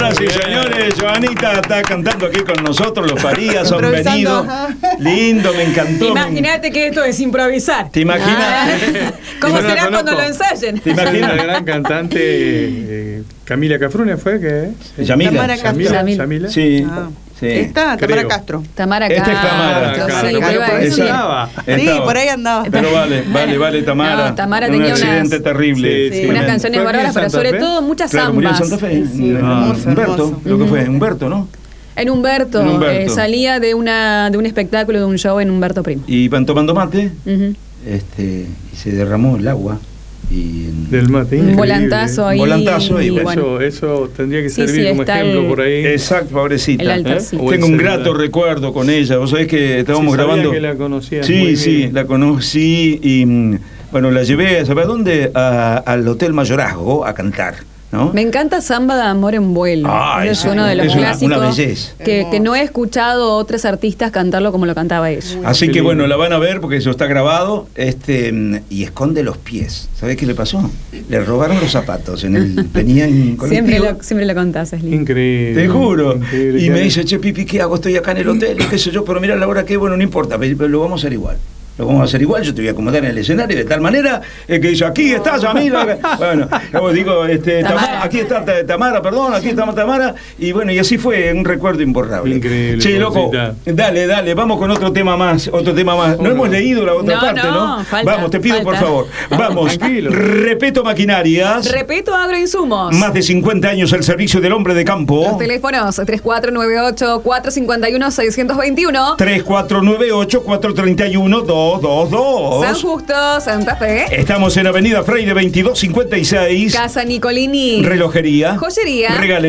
Señoras y señores, Joanita está cantando aquí con nosotros, los Farías han venido. Lindo, me encantó. Imagínate que esto es improvisar. ¿Te imaginas? ¿Cómo será cuando lo ensayen? ¿Te imaginas? La gran cantante Camila Cafrune fue que Yamila. Tamara Castro. Yamila. Sí. Ah. Sí. Está Tamara Creo. Castro. Tamara Esta es Tamara. Castro, Claro, sí, claro, iba a por ahí decir. estaba. Sí, Estaba. por ahí andaba. Pero vale, Tamara. No, Tamara Un tenía accidente unas- terrible. Sí, Unas Fue canciones aquí en bárbaras, pero Santa sobre Fe. todo muchas Claro, murió en zambas. Santa Fe. Sí, hermoso, Humberto, hermoso. lo que fue, Humberto, ¿no? En Humberto, En Humberto. salía de un espectáculo, de un show en Humberto Prim. Y van tomando mate, Ujú. y se derramó el agua. Y Del mate. Un increíble. volantazo ahí. Volantazo y y bueno. bueno, Eso tendría que Sí, servir sí, como está ejemplo el- por ahí. Exacto, pobrecita. El altarcito. O el Tengo un celular. grato recuerdo con ella. Vos sabés que estábamos Sí, sabía grabando. que la conocías Sí, muy sí, bien. la conocí y bueno, la llevé, ¿sabés dónde? Al Hotel Mayorazgo a cantar, ¿no? Me encanta Samba de Amor en Vuelo. Ah, Ese es uno de los es una clásicos belleza. que no he escuchado otros artistas cantarlo como lo cantaba ella. Así Qué que lindo. bueno, la van a ver porque eso está grabado, y esconde los pies. ¿Sabés qué le pasó? Le robaron los zapatos venía en colectivo. Siempre lo contás, es lindo. Increíble. Te juro. Increíble. Y me dice, che, Pipi, ¿qué hago? Estoy acá en el hotel, qué sé yo, pero mira la hora que, bueno, no importa, pero lo vamos a hacer igual. Lo vamos a hacer igual, yo te voy a acomodar en el escenario de tal manera que dice, aquí está Yamila. Bueno, luego digo, Tamara. aquí está Tamara, perdón, aquí está Tamara. Y bueno, y así fue un recuerdo imborrable. Increíble, Che, loco, Rosita. dale, vamos con otro tema más. No hemos leído la otra No, parte, ¿no? no, falta, Vamos, te pido por falta. favor. Vamos. Tranquilo. Repeto Maquinarias. Repeto Agroinsumos. Más de 50 años al servicio del hombre de campo. Los teléfonos 3498-451-621. 3498-431-222. San Justo, Santa Fe. Estamos en Avenida Freire 2256. Casa Nicolini. Relojería. Joyería. Regalería.